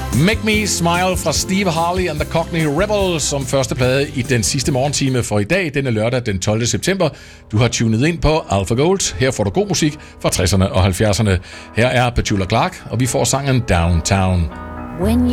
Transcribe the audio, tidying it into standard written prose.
Make Me Smile fra Steve Harley and the Cockney Rebels som første plade i den sidste morgentime for i dag, denne lørdag den 12. september. Du har tunet ind på Alpha Gold. Her får du god musik fra 60'erne og 70'erne. Her er Petula Clark, og vi får sangen Downtown.